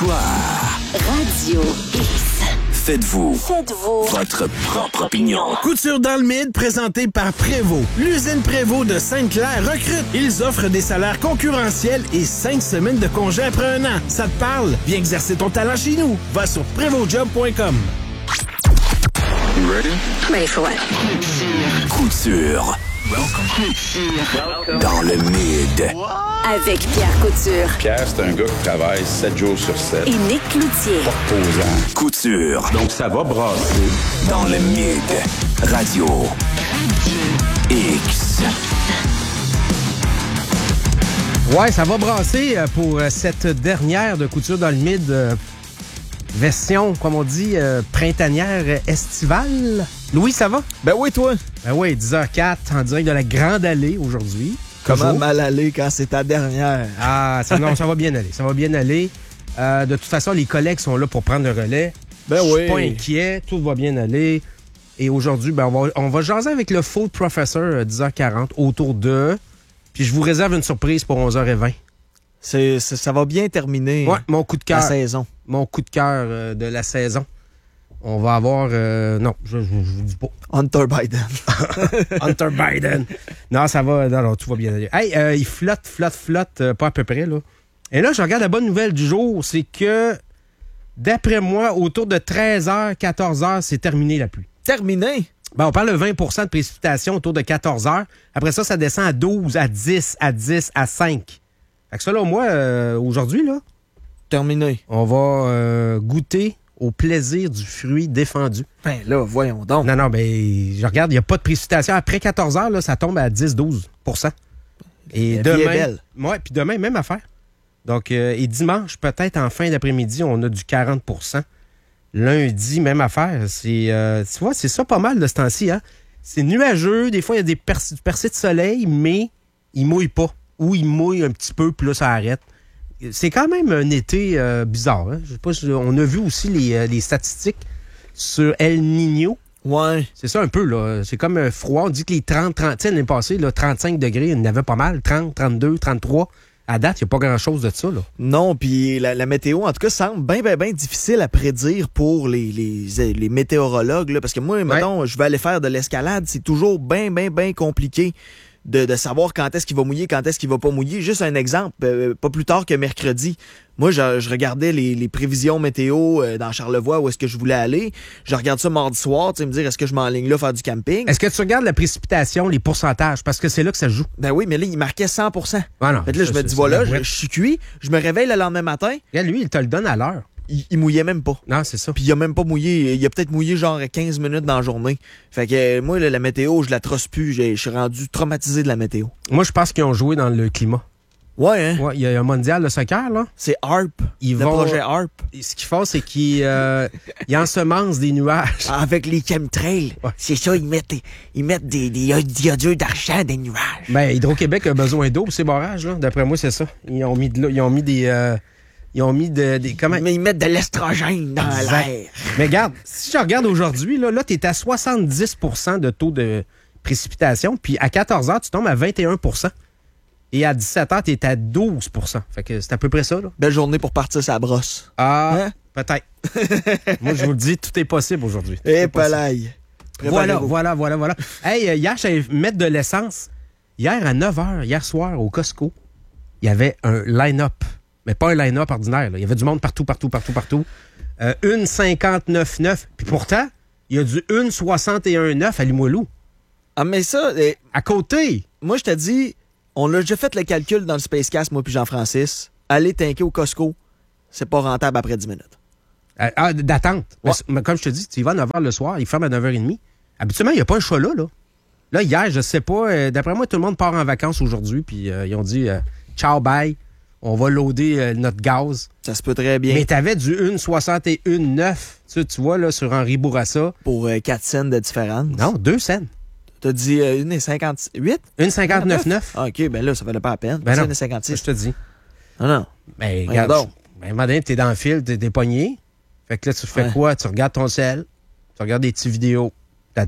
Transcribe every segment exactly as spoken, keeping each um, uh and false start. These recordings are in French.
Comptoir. Radio X. Faites-vous. Faites-vous. Votre propre opinion. Couture dans le mid, présenté par Prévost. L'usine Prévost de Sainte-Claire recrute. Ils offrent des salaires concurrentiels et cinq semaines de congé après un an. Ça te parle? Viens exercer ton talent chez nous. Va sur prévost job point com. You ready? Ready for what? Couture. Welcome. Dans le mid. Avec Pierre Couture. Pierre, c'est un gars qui travaille sept jours sur sept. Et Nick Cloutier. Posant. Couture. Donc, ça va brasser. Dans le mid. Radio. X. Ouais, ça va brasser pour cette dernière de Couture dans le mid. Euh, version, comme on dit, euh, printanière estivale. Louis, ça va? Ben oui, toi. Ben oui, dix heures quatre en direct de la Grande Allée aujourd'hui. Comment Toujours. mal aller quand c'est ta dernière? Ah, ça, non, ça va bien aller. Ça va bien aller. Euh, de toute façon, les collègues sont là pour prendre le relais. Ben Je suis oui. pas inquiet. Tout va bien aller. Et aujourd'hui, ben, on va, on va jaser avec le Food Professor à dix heures quarante autour de... Puis je vous réserve une surprise pour onze heures vingt. C'est, c'est- ça va bien terminer Ouais, mon coup de la cœur. saison. Mon coup de cœur euh, de la saison. On va avoir... euh, non, je ne vous dis pas. Hunter Biden. Hunter Biden. Non, ça va. Non, non, tout va bien aller. Hey, euh, il flotte, flotte, flotte, euh, pas à peu près, là. Et là, je regarde la bonne nouvelle du jour, c'est que, d'après moi, autour de treize heures, quatorze heures, c'est terminé la pluie. Terminé. Ben, on parle de vingt pour cent de précipitation autour de quatorze heures. Après ça, ça descend à douze, à dix, à dix, à cinq. Fait que selon moi, euh, aujourd'hui, là, Terminé. on va euh, goûter au plaisir du fruit défendu. Ben là, voyons donc. Non, non, ben, je regarde, il n'y a pas de précipitation. Après quatorze heures, là, ça tombe à dix à douze pour cent. Et La vie est demain, belle. ouais, puis demain, même affaire. Donc, euh, et dimanche, peut-être en fin d'après-midi, on a du quarante pour cent. Lundi, même affaire. C'est, euh, tu vois, c'est ça pas mal de ce temps-ci. Hein? C'est nuageux. Des fois, il y a des percées, percées de soleil, mais il mouille pas. Ou il mouille un petit peu, puis là, ça arrête. C'est quand même un été euh, bizarre. Hein? Je sais pas si on a vu aussi les, euh, les statistiques sur El Niño. Ouais. C'est ça un peu, là. C'est comme un froid. On dit que les trente, trente, tu sais, l'année passée, là, trente-cinq degrés, il y en avait pas mal. trente, trente-deux, trente-trois. À date, il n'y a pas grand-chose de ça, là. Non, puis la, la météo, en tout cas, semble bien, bien, bien difficile à prédire pour les, les, les météorologues. Là, parce que moi, mettons, je vais aller faire de l'escalade. C'est toujours bien, bien, bien compliqué de, de savoir quand est-ce qu'il va mouiller, quand est-ce qu'il va pas mouiller. Juste un exemple, euh, pas plus tard que mercredi. Moi, je, je regardais les, les prévisions météo euh, dans Charlevoix, où est-ce que je voulais aller. Je regarde ça mardi soir, tu sais, me dire, est-ce que je m'enligne là faire du camping? Est-ce que tu regardes la précipitation, les pourcentages? Parce que c'est là que ça joue. Ben oui, mais là, il marquait cent pour cent. Ah non, Fait que là, ça, je me c'est- dis, c'est voilà, la je, boîte. je suis cuit. Je me réveille le lendemain matin. Regarde, lui, il te le donne à l'heure. Il, il mouillait même pas. Non, c'est ça. Puis il a même pas mouillé. Il a peut-être mouillé genre quinze minutes dans la journée. Fait que euh, moi, là, la météo, je la trosse plus. J'ai- Je suis rendu traumatisé de la météo. Moi, je pense qu'ils ont joué dans le climat. Ouais, hein? Ouais, il y a un mondial de soccer, là. C'est Harp. Ils le vont- projet Harp. Et ce qu'ils font, c'est qu'ils euh, ils ensemencent des nuages. Avec les chemtrails. Ouais. C'est ça, ils mettent, ils mettent des, des diodures d'argent des nuages. Ben, Hydro-Québec a besoin d'eau pour ces barrages, là. D'après moi, c'est ça. Ils ont mis de l'eau- ils ont mis des... euh, ils ont mis de, des... Comment... Mais ils mettent de l'estrogène dans Exact. l'air. Mais regarde, si je regarde aujourd'hui, là, là tu es à soixante-dix pour cent de taux de précipitation, puis à quatorze heures, tu tombes à vingt et un pour cent. Et à dix-sept heures, tu es à douze pour cent. Fait que c'est à peu près ça, là. Belle journée pour partir sa brosse. Ah, Hein? peut-être. Moi, je vous le dis, tout est possible aujourd'hui. Tout Et est possible. palaille. Voilà, voilà, voilà, voilà. Hey, euh, hier, j'allais mettre de l'essence. Hier, à neuf heures, hier soir, au Costco, il y avait un line-up. Mais pas un line-up ordinaire, là. Il y avait du monde partout, partout, partout, partout. Euh, une cinquante-neuf neuf. Puis pourtant, il y a du une soixante et un neuf à Limoilou. Ah, mais ça, eh, À côté. moi, je te dis, on a déjà fait le calcul dans le Spacecast, moi puis Jean-Francis. Aller tanker au Costco, c'est pas rentable après dix minutes. Euh, ah, d'attente. Ouais. Mais, mais comme je te dis, tu y vas à neuf heures le soir, il ferme à neuf heures trente. Habituellement, il n'y a pas un chat là, là. Là, hier, je sais pas, euh, d'après moi, tout le monde part en vacances aujourd'hui, puis euh, ils ont dit euh, ciao, bye, on va loader euh, notre gaz. Ça se peut très bien. Mais t'avais du une soixante et un neuf, tu, sais, tu vois, là, sur Henri Bourassa. Pour euh, quatre cents de différence. Non, deux cents. T'as dit euh, une cinquante-huit? une cinquante-neuf neuf. Ah, OK, ben là, ça valait pas la peine. Ben non, une ça, cinquante-six. je te dis. Non, non. Ben, Voyons regarde, donc. je- ben, à un moment donné, t'es dans le fil, t'es, t'es pogné. Fait que là, tu fais Ouais. quoi? Tu regardes ton sel, tu regardes des petites vidéos, t'attends.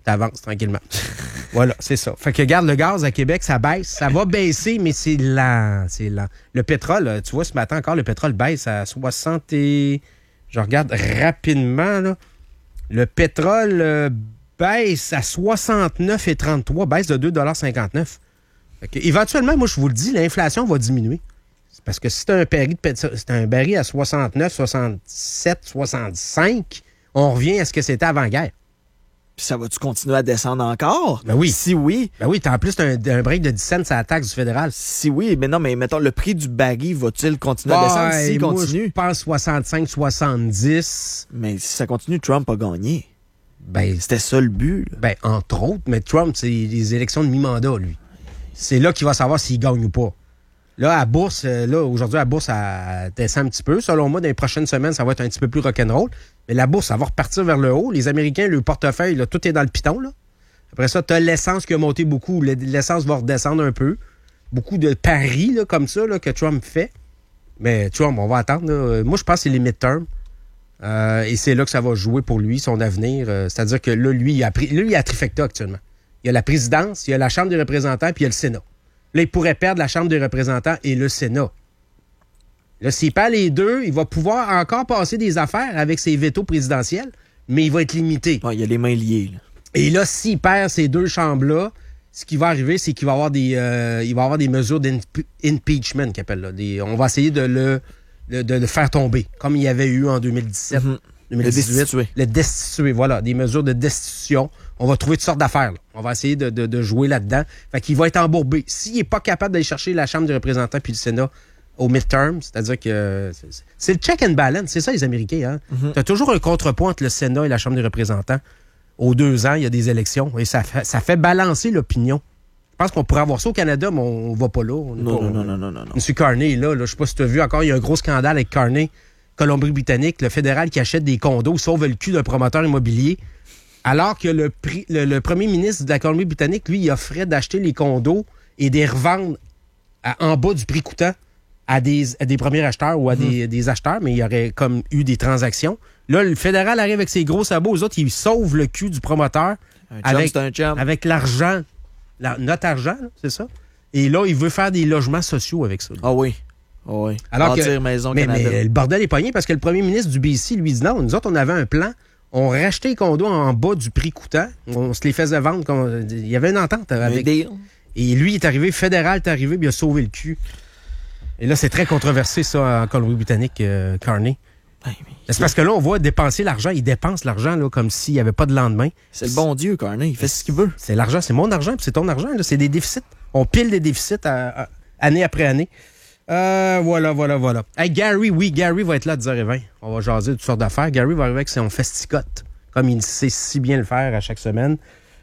T'avances tranquillement. Voilà, c'est ça. Fait que regarde, le gaz à Québec, ça baisse. Ça va baisser, mais c'est lent. C'est lent. Le pétrole, tu vois, ce matin encore, le pétrole baisse à soixante et... Je regarde rapidement, là. Le pétrole euh, baisse à soixante-neuf virgule trente-trois, baisse de deux virgule cinquante-neuf. Fait que, éventuellement, moi, je vous le dis, l'inflation va diminuer. C'est parce que si c'est un baril de pétrole, c'est un baril à soixante-neuf, soixante-sept, soixante-cinq, on revient à ce que c'était avant-guerre. Puis ça va-tu continuer à descendre encore? Ben oui. Si oui. Ben oui, t'as en plus un, un break de dix cents à la taxe du fédéral. Si oui, mais non, mais mettons, le prix du baril va-t-il continuer à descendre Ouais, s'il moi, continue? je pense soixante-cinq, soixante-dix. Mais si ça continue, Trump a gagné. Ben, C'était ça le but. Là. ben, entre autres, mais Trump, c'est les élections de mi-mandat, lui. C'est là qu'il va savoir s'il gagne ou pas. Là, à bourse, là, aujourd'hui, la bourse, elle descend un petit peu. Selon moi, dans les prochaines semaines, ça va être un petit peu plus rock'n'roll. Mais la bourse, ça va repartir vers le haut. Les Américains, le portefeuille, là, tout est dans le piton, là. Après ça, t'as l'essence qui a monté beaucoup. L'essence va redescendre un peu. Beaucoup de paris, là, comme ça, là, que Trump fait. Mais Trump, on va attendre, là. Moi, je pense que c'est les midterms. Euh, et c'est là que ça va jouer pour lui, son avenir. Euh, c'est-à-dire que là, lui, il a pris, lui, il a trifecta actuellement. Il y a la présidence, il y a la Chambre des représentants, puis il y a le Sénat. Là, il pourrait perdre la Chambre des représentants et le Sénat. Là, s'il perd les deux, il va pouvoir encore passer des affaires avec ses vétos présidentiels, mais il va être limité. Ouais, il y a les mains liées. Là. Et là, s'il perd ces deux chambres-là, ce qui va arriver, c'est qu'il va avoir des, euh, il va avoir des mesures d'impeachment, qu'il appelle là. Des, on va essayer de le, de, de le faire tomber, comme il y avait eu en deux mille dix-sept. Mm-hmm. deux mille dix-huit, le destituer. Le destituer, voilà. Des mesures de destitution. On va trouver toutes sortes d'affaires. Là. On va essayer de, de, de jouer là-dedans. Fait qu'il va être embourbé. S'il n'est pas capable d'aller chercher la Chambre des représentants puis le Sénat au midterm, c'est-à-dire que c'est, c'est le check and balance. C'est ça, les Américains. Hein? Mm-hmm. Tu as toujours un contrepoint entre le Sénat et la Chambre des représentants. Aux deux ans, il y a des élections et ça fait, ça fait balancer l'opinion. Je pense qu'on pourrait avoir ça au Canada, mais on ne va pas là. On non, pas, non, non, non, non, non, non. M. Carney est là. là. Je ne sais pas si tu as vu encore, il y a un gros scandale avec Carney. Colombie-Britannique, le fédéral qui achète des condos sauve le cul d'un promoteur immobilier, alors que le, prix, le, le premier ministre de la Colombie-Britannique, lui, il offrait d'acheter les condos et de les revendre à, en bas du prix coûtant à des, à des premiers acheteurs ou à mmh. des, des acheteurs, mais il y aurait comme eu des transactions. Là, le fédéral arrive avec ses gros sabots, aux autres, ils sauvent le cul du promoteur un avec, chum, c'est un chum. avec l'argent, la, notre argent, là, c'est ça. Et là, il veut faire des logements sociaux avec ça. Ah oui. Oh oui. Alors Bâtir que, Maison mais, Canada. mais le bordel est pogné parce que le premier ministre du B C lui dit non. Nous autres, on avait un plan. On rachetait les condos en bas du prix coûtant. On se les faisait vendre. Comme, il y avait une entente avec. Un deal. Et lui, il est arrivé, fédéral est arrivé, puis il a sauvé le cul. Et là, c'est très controversé, ça, en Colombie-Britannique, euh, Carney. Ouais, mais... C'est parce que là, on voit dépenser l'argent. Il dépense l'argent là, comme s'il n'y avait pas de lendemain. C'est le bon Dieu, Carney. Il fait ce qu'il veut. C'est l'argent. C'est mon argent, puis c'est ton argent. Là. C'est des déficits. On pile des déficits à, à, année après année. Euh, voilà, voilà, voilà. Hey, Gary, oui, Gary va être là à dix heures vingt. On va jaser de toutes sortes d'affaires. Gary va arriver avec son festicote, comme il sait si bien le faire à chaque semaine.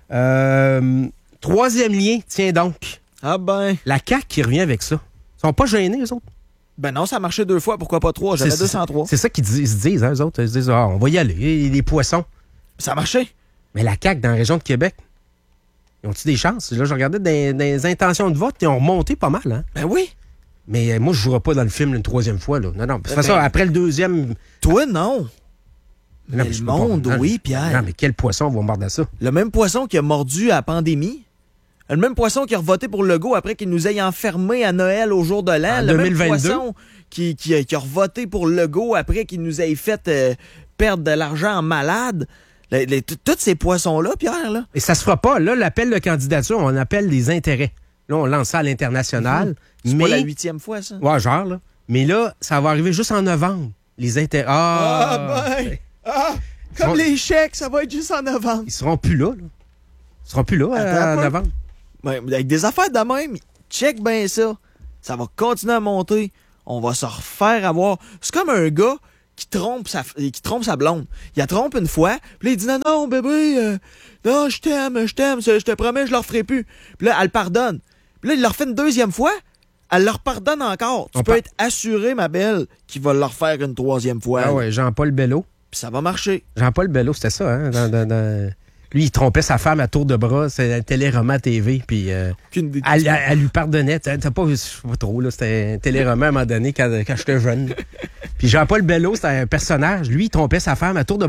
Euh, troisième lien, tiens donc. Ah ben. La C A Q qui revient avec ça. Ils sont pas gênés, eux autres? Ben non, ça a marché deux fois, pourquoi pas trois? J'avais C'est- deux cent trois. C'est ça qu'ils dis- ils se disent, hein, eux autres. Ils se disent, ah, on va y aller, les, les poissons. Ça a marché. Mais la C A Q dans la région de Québec, ils ont-tu des chances? Là, je regardais des, des intentions de vote, ils ont remonté pas mal, hein? Ben oui. Mais euh, moi, je ne jouerai pas dans le film une troisième fois, là. Non, non. De toute Ben, façon, ben- après le deuxième... Toi, non. Non, Mais mais je le peux pas- monde, non, oui, je- Pierre. Non, mais quel poisson va mordre à ça? Le même poisson qui a mordu à la pandémie. Le même poisson qui a voté pour Legault après qu'il nous ait enfermés à Noël au jour de l'an. En Le deux même mille vingt-deux. poisson qui, qui, a, qui a voté pour Legault après qu'il nous ait fait euh, perdre de l'argent en malade. Les- les- t- Tous ces poissons-là, Pierre, là. Et ça se fera pas. Là, l'appel de candidature, on appelle des intérêts. Là, on lance ça à l'international. C'est mais... pas la huitième fois, ça. Ouais, genre, là. Mais là, ça va arriver juste en novembre. Les intérêts... Ah! Ah, ben! Ah! Comme Bon. les chèques, ça va être juste en novembre. Ils seront plus là, là. Ils seront plus là euh, Attends un en peu. novembre. Ben, avec des affaires de même, check bien ça. Ça va continuer à monter. On va se refaire avoir. C'est comme un gars qui trompe sa, qui trompe sa blonde. Il la trompe une fois, puis là, il dit non, non, bébé, euh, non, je t'aime, je t'aime, je te promets, je le referai plus. Puis là, elle le pardonne. Puis là, il le refait une deuxième fois, elle leur pardonne encore. Tu On peux par- être assuré, ma belle, qu'il va le refaire une troisième fois. Ah ouais, Jean-Paul Bello. Puis ça va marcher. Jean-Paul Bello, c'était ça, hein? Dans, dans, dans... Lui, il trompait sa femme à tour de bras. C'est un téléroman T V, puis... Euh, Qu'une des- elle, elle- elle lui pardonnait. T'as t'as pas, je sais pas trop, là. C'était un téléroman à un moment donné quand, quand j'étais jeune. Puis Jean-Paul Bello, c'était un personnage. Lui, il trompait sa femme à tour de bras.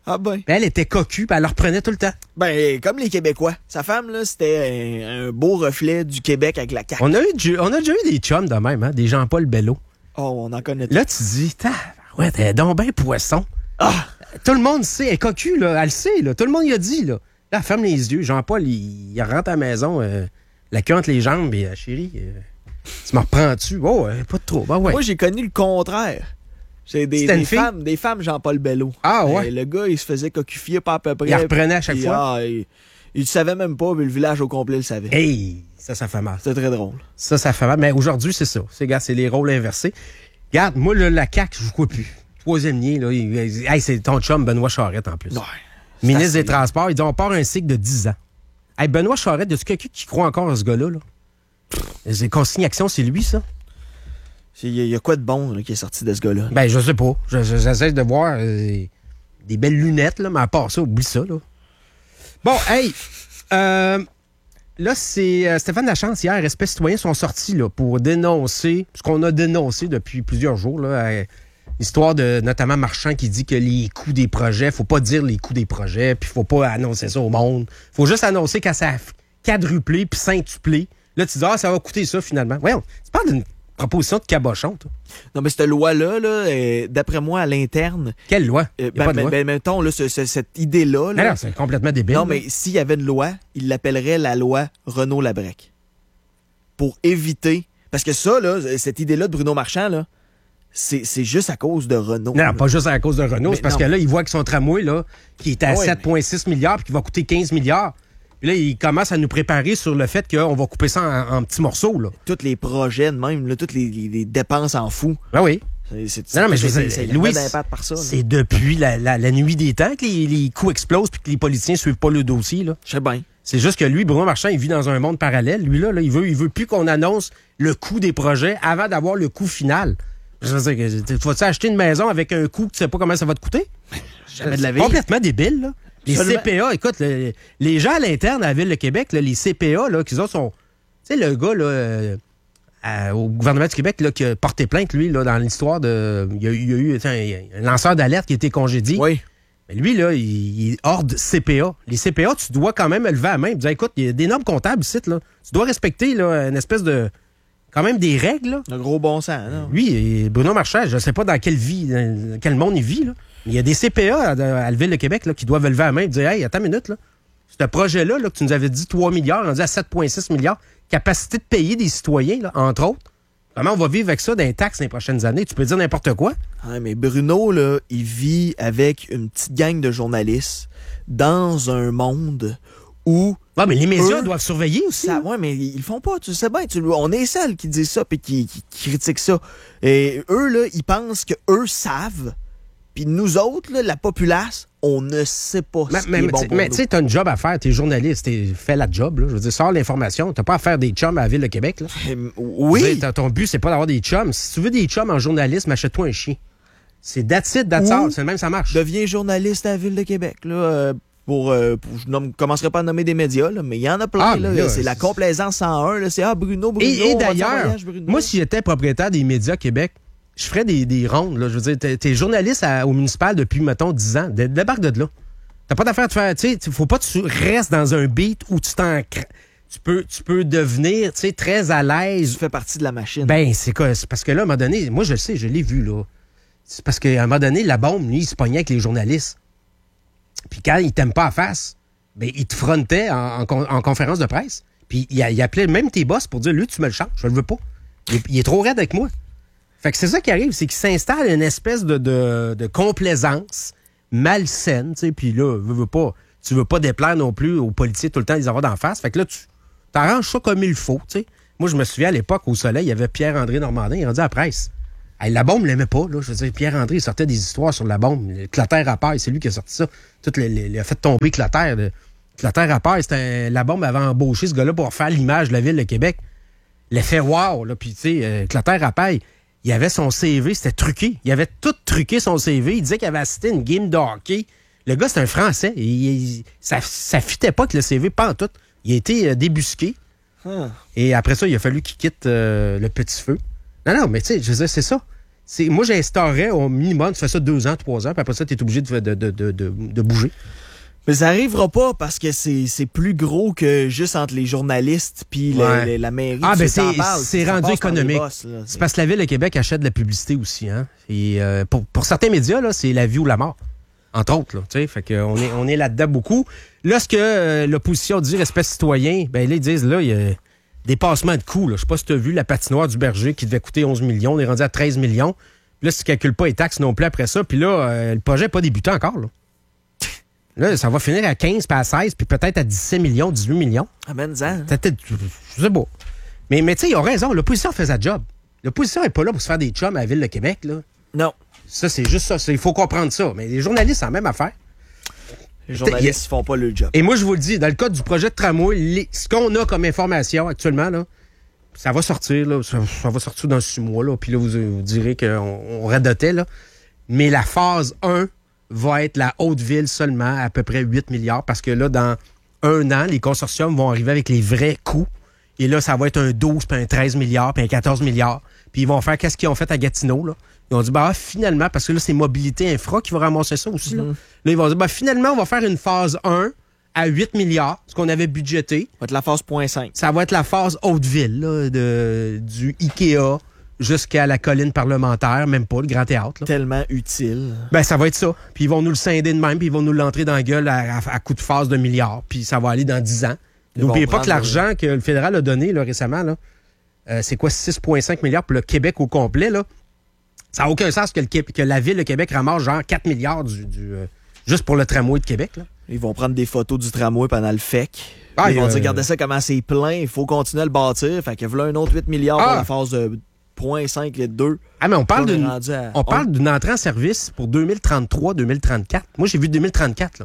Ah ben. Puis elle était cocu, puis elle le reprenait tout le temps. Ben, comme les Québécois. Sa femme, là, c'était un, un beau reflet du Québec avec la carte. On a, eu, du- on a déjà eu des chums de même, hein, des Jean-Paul Bello. Oh, on en connaît. Là, tu dis, ouais, t'es donc ben poisson. Ah! Tout le monde sait, elle est cocu, là, elle le sait, là. Tout le monde y a dit, là. Là, elle ferme les yeux. Jean-Paul, il, il rentre à la maison, euh, la queue entre les jambes, et euh, chérie, euh, tu m'en reprends-tu? Oh, euh, pas de trop. Ben ouais. Moi, j'ai connu le contraire. C'est des, C'était une des fille? femmes, des femmes Jean-Paul Bello. Ah ouais? Et le gars, il se faisait cocufier pas à peu près. Il reprenait à chaque Puis, fois? Ah, il, il le savait même pas, mais le village au complet le savait. Hey, ça, ça fait mal. C'était très drôle. Ça, ça fait mal. Mais aujourd'hui, c'est ça. C'est, gars, c'est les rôles inversés. Regarde, moi, là, la C A Q, je vous crois plus. Troisième lien, là. Il, il- hey, c'est ton chum, Benoît Charette, en plus. Ouais. Ministre assez. des Transports, il dit on part un cycle de dix ans. Hey, Benoît Charette, y a-tu quelqu'un qui croit encore à ce gars-là? Là? Les consignations, c'est lui, ça? Il y, a- il y a quoi de bon là, qui est sorti de ce gars-là? Ben, je sais pas. Je- je- J'essaie de voir euh, des belles lunettes, là, mais à part ça, oublie ça, là. Bon, hey, euh, là, c'est euh, Stéphane Lachance, hier, Respect citoyen sont sortis là, pour dénoncer ce qu'on a dénoncé depuis plusieurs jours, là, euh, l'histoire de notamment Marchand qui dit que les coûts des projets, faut pas dire les coûts des projets, puis faut pas annoncer ça au monde. Faut juste annoncer quand ça a quadruplé puis centuplé. Là, tu dis, ah, ça va coûter ça, finalement. Voyons, tu parles d'une proposition de cabochon, toi. Non, mais cette loi-là, là, euh, d'après moi, à l'interne, Quelle loi? euh, Y a ben, pas de ben, loi. ben, mettons, là, ce- ce- cette idée-là, là, Non, non, c'est complètement débile. non, là. mais s'il y avait une loi, il l'appellerait la loi Renault-Labrec. Pour éviter... Parce que ça, là, cette idée-là de Bruno Marchand, là, c'est c'est juste à cause de Renault. Non, là. pas juste à cause de Renault, Mais c'est parce non. que là, il voit que son tramway, là, qui est à Ah ouais, sept virgule six milliards puis qui va coûter quinze milliards. Puis là, il commence à nous préparer sur le fait qu'on va couper ça en, en petits morceaux, là. Tous les projets de même, là, toutes les, les- les dépenses en fou. Ben oui. C'est- c'est- Non, non, mais c'est- je veux c'est- dire, c'est- Louis, il y a d'impact par ça. là. c'est depuis la, la- la nuit des temps que les, les coûts explosent puis que les politiciens suivent pas le dossier, là. Je sais bien. C'est juste que lui, Bruno Marchand, il vit dans un monde parallèle. Lui, là, là il veut, il veut plus qu'on annonce le coût des projets avant d'avoir le coût final. Je veux dire, tu vas-tu acheter une maison avec un coût que tu sais pas comment ça va te coûter? Jamais de la vie. Complètement débile, là. Les Absolument. C P A, écoute, le- les gens à l'interne à la Ville de Québec, là, les C P A, là, qu'ils ont sont. Tu sais, le gars, là, euh, à- au gouvernement du Québec, là, qui a porté plainte, lui, là, dans l'histoire de. Il y a, eu- il y a eu tiens, il y a un lanceur d'alerte qui a été congédié. Oui. Mais lui, là, il, il est hors de C P A. Les C P A, tu dois quand même lever la main et dire, écoute, il y a des normes comptables ici, là. Tu dois respecter, là, une espèce de. Quand même des règles, là. Un gros bon sens, non? Lui, et Bruno Marchand, je ne sais pas dans quelle vie, dans quel monde il vit, là. Mais il y a des C P A à, à la Ville de Québec là, qui doivent lever la main et dire, hey, attends une minute, là. Ce projet-là, là, que tu nous avais dit trois milliards, rendu à sept virgule six milliards, capacité de payer des citoyens, là, entre autres. Comment on va vivre avec ça dans les taxes les prochaines années? Tu peux dire n'importe quoi? Ouais, mais Bruno, là, il vit avec une petite gang de journalistes dans un monde où... Ouais, mais les médias Eux, doivent surveiller aussi. Ça, là. ouais, mais ils le font pas, tu sais bien. Tu, on est seuls qui disent ça puis qui, qui, qui critiquent ça. Et eux, là, ils pensent que eux savent. Puis nous autres, là, la populace, on ne sait pas Mais, ce qui mais, est mais bon tu- pour mais nous. tu sais, t'as une job à faire, t'es journaliste, t'es fais la job, là. Je veux dire, sors l'information. T'as pas à faire des chums à la Ville de Québec, là. Euh, Je veux oui, dire, ton but, c'est pas d'avoir des chums. Si tu veux des chums en journalisme, achète-toi un chien. C'est that's it, that's Ou all. C'est le même, ça marche. deviens journaliste à la Ville de Québec. Là, euh, pour, euh, pour- je ne commencerai pas à nommer des médias, là, mais il y en a plein. Ah, là, mais là, c'est la c'est- complaisance cent un. là, C'est ah, Bruno, Bruno. Et, et on va faire un d'ailleurs, voyage, Bruno. moi, si j'étais propriétaire des médias Québec, je ferais des, des rondes. Là. Je veux dire, t'es, t'es journaliste à- au municipal depuis, mettons, dix ans. Dé- Débarque de là. T'as pas d'affaire de faire. Tu sais, faut pas que tu restes dans un beat où tu t'en. cr- Tu peux, tu peux devenir, tu sais, très à Tu l'aise. fais partie de la machine. Ben, c'est quoi? C'est parce que là, à un moment donné, moi, je le sais, je l'ai vu, là. C'est parce qu'à un moment donné, la bombe, lui, il se pognait avec les journalistes. Puis quand il t'aime pas à face, ben, il te frontait en, en con- en conférence de presse. Puis il, a- il appelait même tes boss pour dire, lui, tu me le changes, je le veux pas. Il, est- il est trop raide avec moi. Fait que c'est ça qui arrive, c'est qu'il s'installe une espèce de, de, de complaisance malsaine, tu sais, puis là, veux, veux pas, tu veux pas déplaire non plus aux policiers tout le temps, les avoir d'en face. Fait que là, tu t'arranges ça comme il faut, tu sais. Moi, je me souviens à l'époque, au Soleil, il y avait Pierre-André Normandin, il rendu à la presse. Hey, la bombe, il l'aimait pas, là. Je veux dire, Pierre-André, il sortait des histoires sur la bombe. Le Clotaire à paille, c'est lui qui a sorti ça. Tout le, le- il a fait tomber Clotaire. Le, Clotaire à paille, c'était un- la bombe avait embauché ce gars-là pour faire l'image de la ville de Québec. L'effet wow, là. Puis, tu sais, euh, Clotaire à paille, il avait son C V, c'était truqué. Il avait tout truqué son C V. Il disait qu'il avait assisté à une game de hockey. Le gars, c'est un Français. Il, il- ça, ça fitait pas que le C V, pas en tout. Il a été euh, débusqué. Ah. Et après ça, il a fallu qu'il quitte euh, le petit feu. Non, non, mais tu sais, je veux dire, c'est ça. C'est, moi, j'instaurerais au minimum, tu fais ça deux ans, trois ans, puis après ça, tu es obligé de, de, de, de, de bouger. Mais ça n'arrivera pas parce que c'est, c'est plus gros que juste entre les journalistes puis Ouais. la, la mairie. Ah, tu ben sais, t'en c'est, parles, c'est ça rendu passe par les économique. boss, là. C'est parce que la Ville de Québec achète de la publicité aussi. Hein? Et euh, pour, pour certains médias, là, c'est la vie ou la mort. Entre autres. Là, tu sais, fait qu'on est, on est là-dedans beaucoup. Là, ce que euh, l'opposition dit, respect citoyen, ben là, ils disent, là, il y a dépassement de coûts. Là. Je sais pas si tu as vu la patinoire du Berger qui devait coûter onze millions, on est rendu à treize millions. Puis là, si tu calcules pas les taxes non plus après ça, puis là, euh, le projet n'est pas débuté encore. Là. Là, ça va finir à quinze, puis à seize, puis peut-être à dix-sept millions, dix-huit millions. Amène-en. Peut-être, je sais pas. Mais, mais tu sais, ils ont raison. L'opposition fait sa job. L'opposition n'est pas là pour se faire des chums à la Ville de Québec. Là. Non. Ça, c'est juste ça. Il faut comprendre ça. Mais les journalistes, c'est la même affaire. Les journalistes ne font pas le job. Et moi, je vous le dis, dans le cadre du projet de tramway, les, ce qu'on a comme information actuellement, là, ça va sortir. Là, ça, ça va sortir dans six mois. Là, puis là, vous, vous direz qu'on on radotait. Là. Mais la phase un va être la Haute-Ville seulement à, à peu près huit milliards parce que là, dans un an, les consortiums vont arriver avec les vrais coûts. Et là, ça va être un douze, puis un treize milliards, puis un quatorze milliards. Puis ils vont faire qu'est-ce qu'ils ont fait à Gatineau, là. Ils ont dit, bah finalement, parce que là, c'est Mobilité Infra qui va ramasser ça aussi, là. Mm-hmm. Là, ils vont dire, bah finalement, on va faire une phase un à huit milliards, ce qu'on avait budgété. Ça va être la phase point cinq. Ça va être la phase Haute-Ville, là, de, du Ikea jusqu'à la colline parlementaire, même pas le Grand Théâtre, là. Tellement utile. Ben, ça va être ça. Puis ils vont nous le scinder de même, puis ils vont nous l'entrer dans la gueule à, à, à coup de phase de milliards, puis ça va aller dans dix ans. Ils N'oubliez vont pas que prendre, l'argent que le fédéral a donné là, récemment, là, euh, c'est quoi, six virgule cinq milliards pour le Québec au complet, là. Ça n'a aucun sens que, le, que la Ville de Québec ramasse genre quatre milliards du, du, euh, juste pour le tramway de Québec, là. Ils vont prendre des photos du tramway pendant le F E C. Ah, Ils vont euh, dire, regardez ça, comment c'est plein, il faut continuer à le bâtir. Fait que voilà un autre huit milliards Ah. pour la phase de point cinq et deux. Ah, mais on parle On est d'une rendu à- on parle d'une entrée en service pour deux mille trente-trois deux mille trente-quatre. Moi, j'ai vu deux mille trente-quatre, là.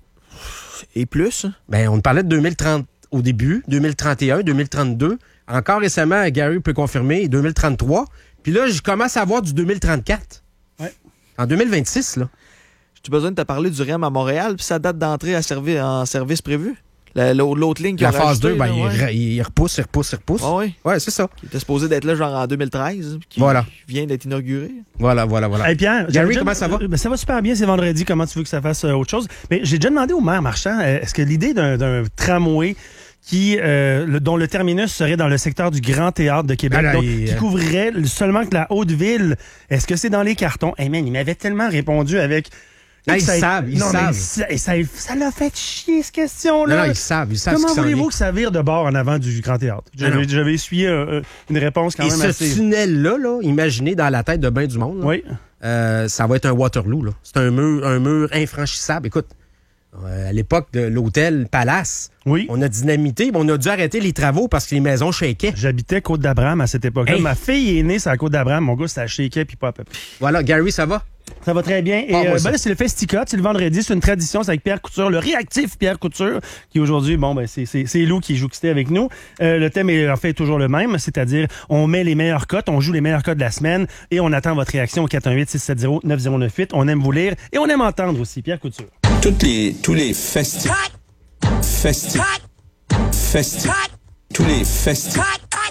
Et plus. Ben, on parlait de deux mille trente au début, deux mille trente et un, deux mille trente-deux. Encore récemment, Gary peut confirmer, deux mille trente-trois. Puis là, je commence à voir du deux mille trente-quatre. Ouais. En deux mille vingt-six, là. J'ai besoin de te parler du R E M à Montréal, puis sa date d'entrée à servi- en service prévu. La- l'autre, l'autre ligne qui La a phase rajouté, deux, ben, là, il, ouais. re- il repousse, il repousse, il repousse. Ah oui. Ouais, c'est ça. Qui était supposé d'être là genre en deux mille treize, puis qui Voilà. vient d'être inauguré. Voilà, voilà, voilà. Hey Pierre, Gary, j'ai- comment ça va? euh, ben, ça va super bien, c'est vendredi. Comment tu veux que ça fasse euh, autre chose? Mais j'ai déjà demandé au maire Marchand, euh, est-ce que l'idée d'un, d'un tramway qui, euh, le- dont le terminus serait dans le secteur du Grand Théâtre de Québec, Ah là, donc, il- qui couvrirait seulement que la Haute-Ville, est-ce que c'est dans les cartons? Hey man, il m'avait tellement répondu avec... Ah, ils Ça- savent, ils non, mais savent. ça, et ça, ça l'a fait chier, cette Non, question-là. non, ils savent, ils savent Comment ce qui s'en voulez-vous vient. que ça vire de bord en avant du Grand Théâtre? Ah non. J'avais, j'avais essuyé euh, une réponse quand Et même ce assez... tunnel-là, là, imaginez dans la tête de bien du monde, là, Oui. euh, ça va être un Waterloo. Là. C'est un mur, un mur infranchissable. Écoute, euh, à l'époque de l'hôtel Palace, Oui. on a dynamité, mais on a dû arrêter les travaux parce que les maisons shakaient. J'habitais Côte-d'Abraham à cette époque-là. Hey. Ma fille est née sur la Côte-d'Abraham. Mon gars, c'était à shaker puis pas à peu près. Voilà, Gary, ça va? Ça va très bien. Et Ah, moi, euh, ça. ben là, c'est le Festica. C'est le vendredi. C'est une tradition. C'est avec Pierre Couture, le réactif Pierre Couture, qui aujourd'hui, bon, ben, c'est, c'est, c'est Lou qui est jouxté avec nous. Euh, le thème est en fait toujours le même, c'est-à-dire on met les meilleures cotes, on joue les meilleures cotes de la semaine et on attend votre réaction au quatre un huit, six sept zéro, neuf zéro neuf huit. On aime vous lire et on aime entendre aussi. Pierre Couture. Toutes les, tous les festivals. Festivals. Festivals. Tous les festivals.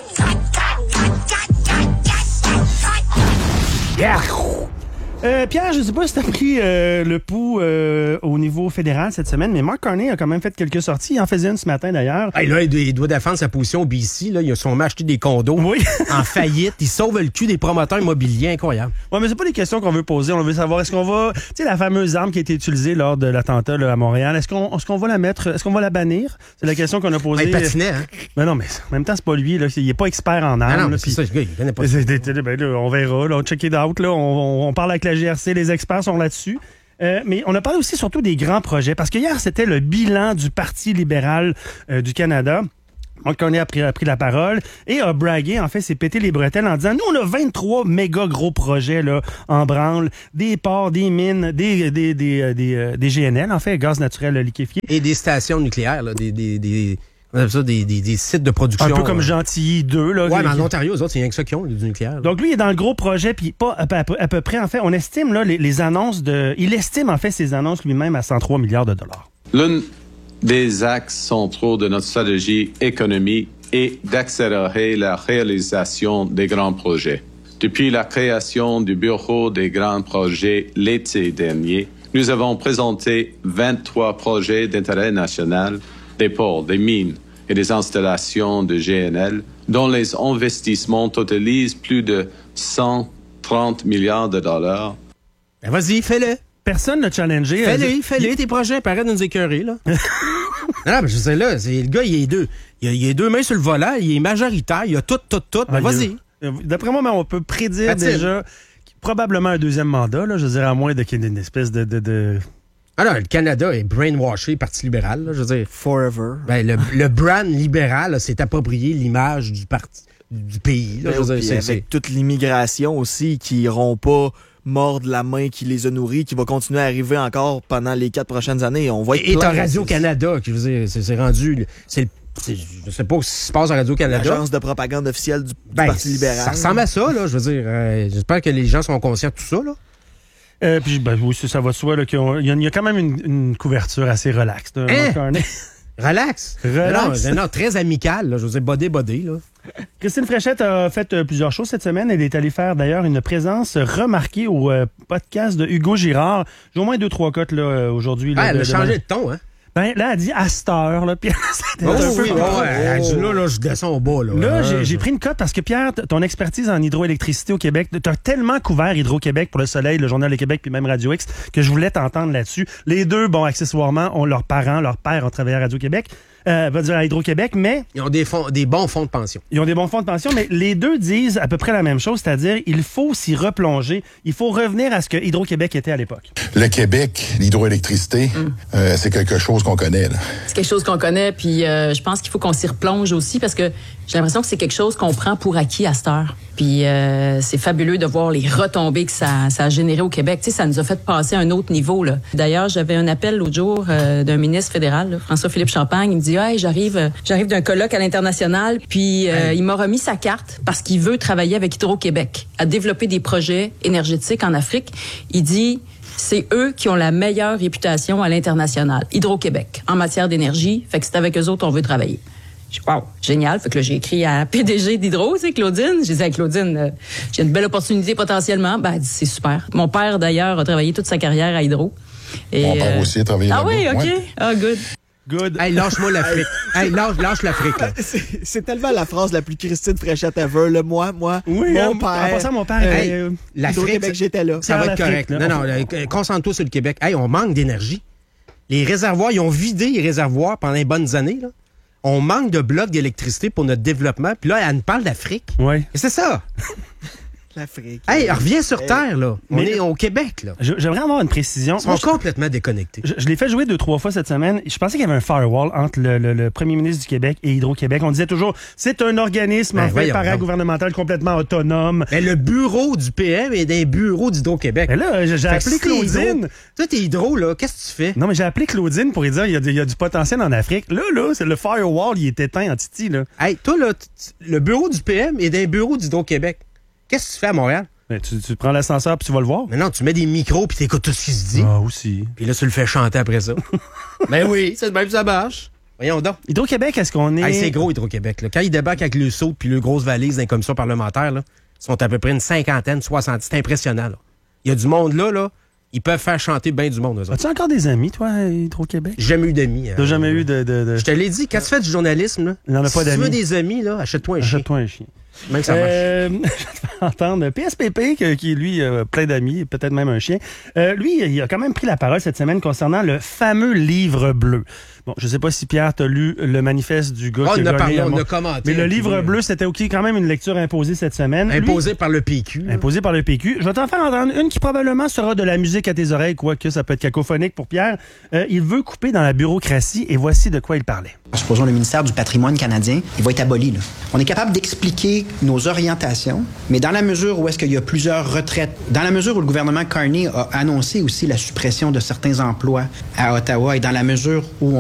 Euh, Pierre, je sais pas si t'as pris euh, le pouls euh, au niveau fédéral cette semaine, mais Mark Carney a quand même fait quelques sorties. Il en faisait une ce matin d'ailleurs. Hey, là, il doit, il doit défendre sa position au B C. Là. Ils ont sûrement acheté des condos Oui. en faillite. Ils sauvent le cul des promoteurs immobiliers. Incroyable. Ouais, mais c'est pas des questions qu'on veut poser. On veut savoir, est-ce qu'on va... Tu sais, la fameuse arme qui a été utilisée lors de l'attentat là, à Montréal, est-ce qu'on, est-ce qu'on va la mettre... Est-ce qu'on va la bannir? C'est la question qu'on a posée. Ben, il patinait, hein? Mais non, mais en même temps, c'est pas lui. Là. Il est pas expert en armes. Ah non, là, mais puis- c'est ça, le gars, il connaît pas ça. C'est- c'est- c'est- ben là, on verra. Là, on check it out. Là. On, on, on parle avec la G R C. Les experts sont là-dessus. Euh, mais on a parlé aussi surtout des grands projets. Parce que hier, c'était le bilan du Parti libéral euh, du Canada. Mark Carney a pris, a pris la parole et a bragué, en fait, s'est pété les bretelles en disant, nous, on a vingt-trois méga gros projets là, en branle, des ports, des mines, des, des, des, euh, des, euh, des G N L, en fait, gaz naturel liquéfié. Et des stations nucléaires, là, des, des, des, on appelle ça des, des, des sites de production. Un peu comme euh, Gentilly deux. Là, Ouais, qui- mais en Ontario, eux autres, c'est rien que ça qui ont, du nucléaire. là. Donc lui, il est dans le gros projet, puis pas à peu, à peu- à peu près, en fait, on estime là, les, les annonces de... Il estime, en fait, ses annonces lui-même à cent trois milliards de dollars. L'un des axes centraux de notre stratégie économique est d'accélérer la réalisation des grands projets. Depuis la création du Bureau des grands projets l'été dernier, nous avons présenté vingt-trois projets d'intérêt national, des ports, des mines et des installations de G N L, dont les investissements totalisent plus de cent trente milliards de dollars. Ben vas-y, fais-le. Personne n'a challengé. Fais-le, fais-le, tes projets, paraît de nous écœurer, là. non, non, mais je sais, là, c'est, le gars, il est deux. Il a, il a deux mains sur le volant, il est majoritaire, il a tout, tout, tout. Ben, ah, vas-y. A, d'après moi, on peut prédire Attends. déjà probablement un deuxième mandat, là, je dirais, à moins de qu'il y ait une espèce de... de, de... Ah non, le Canada est brainwashé, Parti libéral, là, je veux dire. Forever. Ben, le, le brand libéral là, s'est approprié l'image du parti, du pays. Là, Ben, je veux dire, c'est, avec c'est... toute l'immigration aussi qui n'iront pas mordre la main qui les a nourris, qui va continuer à arriver encore pendant les quatre prochaines années. On va être Et plein, t'as Radio-Canada, qui, je veux dire, c'est, c'est rendu... C'est, c'est, je sais pas ce qui se passe à Radio-Canada. l'agence de propagande officielle du, du Ben, Parti libéral. Ça ressemble à ça, là, je veux dire. Euh, j'espère que les gens sont conscients de tout ça, là. Euh, puis, ben, oui, ça va de soi, là, qu'il y a, il y a quand même une, une couverture assez relaxe. De Hein? Relax. Relax. Non, non, très amical, là. Je veux dire, bodé, bodé, là. Christine Fréchette a fait euh, plusieurs choses cette semaine. Elle est allée faire d'ailleurs une présence remarquée au euh, podcast de Hugo Girard. J'ai au moins deux, trois cotes là, euh, aujourd'hui. Là, Ah, elle de, a de- changé de ton, hein? Ben, là, elle dit à cette heure, là. Puis, c'était Oh, un peu- oui, ouais, elle dit, là, là, je descends au bas, là. Là, Hein, j'ai, j'ai je- pris une cote parce que, Pierre, t- ton expertise en hydroélectricité au Québec, tu as tellement couvert Hydro-Québec pour Le Soleil, le Journal de Québec, puis même Radio X, que je voulais t'entendre là-dessus. Les deux, bon, accessoirement, ont leurs parents, leurs pères ont travaillé à Radio-Québec, euh, va dire à Hydro-Québec, mais Ils ont des, fonds, des bons fonds de pension. ils ont des bons fonds de pension, mais les deux disent à peu près la même chose, c'est-à-dire il faut s'y replonger, il faut revenir à ce que Hydro-Québec était à l'époque. Le Québec, l'hydroélectricité, euh, c'est quelque chose qu'on connaît, là. C'est quelque chose qu'on connaît, puis euh, je pense qu'il faut qu'on s'y replonge aussi parce que j'ai l'impression que c'est quelque chose qu'on prend pour acquis à cette heure. Puis euh, c'est fabuleux de voir les retombées que ça, ça a généré au Québec. Tu sais, ça nous a fait passer à un autre niveau, là. D'ailleurs, j'avais un appel l'autre jour euh, d'un ministre fédéral, là, François-Philippe Champagne. Il me dit « Hey, j'arrive, euh, j'arrive d'un colloque à l'international. » Puis euh, il m'a remis sa carte parce qu'il veut travailler avec Hydro-Québec à développer des projets énergétiques en Afrique. Il dit... C'est eux qui ont la meilleure réputation à l'international, Hydro-Québec, en matière d'énergie. Fait que c'est avec eux autres qu'on veut travailler. Je dis, wow, génial. Fait que là, j'ai écrit à P D G d'Hydro, tu sais, Claudine. J'ai dit à Claudine, euh, j'ai une belle opportunité potentiellement. Ben, elle dit, c'est super. Mon père, d'ailleurs, a travaillé toute sa carrière à Hydro. Et, Mon père aussi a travaillé Ah oui, là-bas. OK. Ouais. Ah, good. Good. Hey, lâche-moi l'Afrique. Hey, lâche, lâche l'Afrique, là. C'est, c'est tellement la phrase la plus Christine Fréchette ever. Le moi, moi, Oui, mon hein, père. en passant, mon père, euh, euh, L'Afrique, Hydro-Québec, j'étais là. ça va être l'Afrique, correct. là. Non, non, là, euh, concentre-toi sur le Québec. Hey, on manque d'énergie. Les réservoirs, ils ont vidé les réservoirs pendant les bonnes années, là. On manque de blocs d'électricité pour notre développement. Puis là, elle nous parle d'Afrique. Oui. Et c'est ça. L'Afrique. Hey, reviens sur Terre, là. On Mais- est au Québec, là. Je- J'aimerais avoir une précision. Ils sont Moi, je- complètement déconnectés. Je, je l'ai fait jouer deux, trois fois cette semaine. Je pensais qu'il y avait un firewall entre le, le- le premier ministre du Québec et Hydro-Québec. On disait toujours, c'est un organisme Ben, en fait voyons paragouvernemental complètement autonome. Mais le bureau du P M est d'un bureau d'Hydro-Québec. Mais là, j'ai j'ai Fait que appelé si t'es Claudine. hydro- Toi, t'es hydro, là. Qu'est-ce que tu fais? Non, mais j'ai appelé Claudine pour lui dire, il y a, du- il y a du potentiel en Afrique. Là, là, c'est le firewall, il est éteint en Titi, là. Hey, toi, là, t- le bureau du P M est d'un bureau d'Hydro-Québec. Qu'est-ce que tu fais à Montréal? Ben, tu, tu prends l'ascenseur puis tu vas le voir. Mais non, tu mets des micros puis t'écoutes tout ce qui se dit. Ah, aussi. Puis là, tu le fais chanter après ça. Ben oui, c'est de même que ça marche. Voyons donc. Hydro-Québec, est-ce qu'on est... Hey, c'est gros, Hydro-Québec. Là. Quand ils débarquent avec le saut puis le grosse valise dans les commissions parlementaires, là, ils sont à peu près une cinquantaine, soixante. C'est impressionnant. Là. Il y a du monde là, là. Ils peuvent faire chanter bien du monde, eux autres. As-tu encore des amis, toi, à Hydro-Québec? J'ai jamais eu d'amis. T'as hein. jamais eu de... de, de... Je te l'ai dit, quand tu fais du journalisme, là, Il y en a si pas tu d'amis. veux des amis, là, achète-toi un chien. Achète-toi un chien. Même que ça marche. Euh, je vais entendre P S P P, que- qui lui a plein d'amis, peut-être même un chien. Euh, lui, il a quand même pris la parole cette semaine concernant le fameux livre bleu. Bon, je sais pas si Pierre t'a lu le manifeste du gars Oh, qui on a a gagné parlé, à on Mont- a commenté. Mais le un livre peu. bleu, c'était aussi quand même une lecture imposée cette semaine. Lui- Imposé par le P Q. là. Imposé par le P Q. Je vais t'en faire entendre une qui probablement sera de la musique à tes oreilles, quoique ça peut être cacophonique pour Pierre. Euh, il veut couper dans la bureaucratie et voici de quoi il parlait. Supposons le ministère du patrimoine canadien, il va être aboli. Là. On est capable d'expliquer nos orientations, mais dans la mesure où est-ce qu'il y a plusieurs retraites, dans la mesure où le gouvernement Carney a annoncé aussi la suppression de certains emplois à Ottawa et dans la mesure où